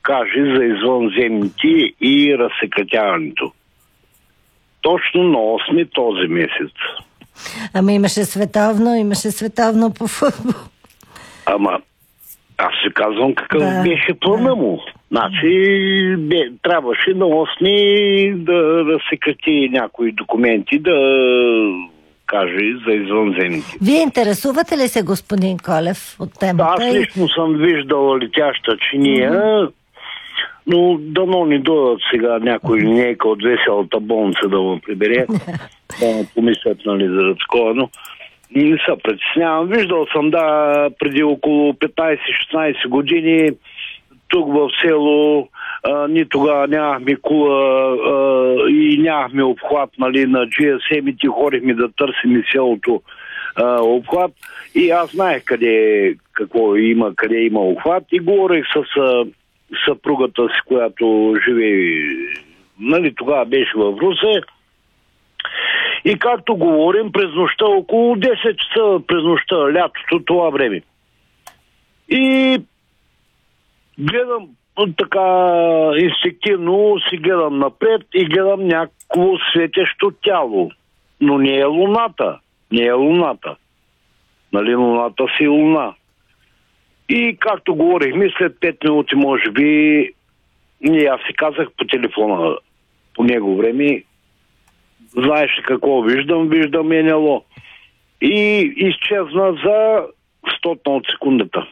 каже за извънземните и разсекретяването. Точно на 8 този месец. Ама имаше световно по футбол. Ама аз се казвам какъв беше плана му. Значи трябваше на 8 да разсекрети някои документи, да каже за извънземните. Вие интересувате ли се, господин Колев, от темата? Аз лично съм виждал летяща чиния, но дано ни дойдат сега някой линейка от веселата болница да му прибере. Да помислят, нали, за такова, но не се притеснявам. Виждал съм, преди около 15-16 години тук в село, ние тогава нямахме кула и нямахме обхват, нали, на GSM и ти ходихме да търсим селото обхват. И аз знаех какво има, къде има обхват и говорих с съпругата си, която живее, нали, тогава беше в Русе. И както говорим, през нощта, около 10 часа през нощта, лятото, това време. И гледам така инстинктивно, си гледам напред и гледам някакво светещо тяло. Но не е луната. Не е луната. Нали, луната си е луна. И както говорихме, след 5 минути, може би, аз си казах по телефона по него време, знаеш ли какво виждам НЛО. И изчезна за 100 от секундата.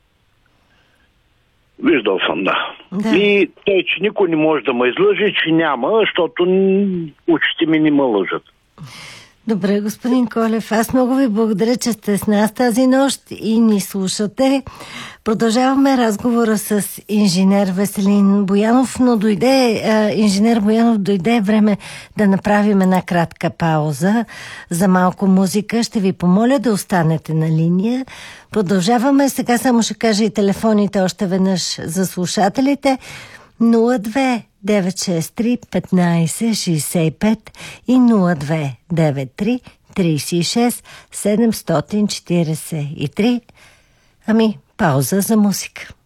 Виждал съм, да. И той, че никой не може да ме излъжи, че няма, защото очите ми не ме лъжат. Добре, господин Колев, аз много ви благодаря, че сте с нас тази нощ и ни слушате. Продължаваме разговора с инженер Веселин Боянов, но инженер Боянов, дойде време да направим една кратка пауза за малко музика. Ще ви помоля да останете на линия. Продължаваме. Сега само ще кажа и телефоните още веднъж за слушателите. 02 963 1565 и 0293 36 743. Пауза за музика.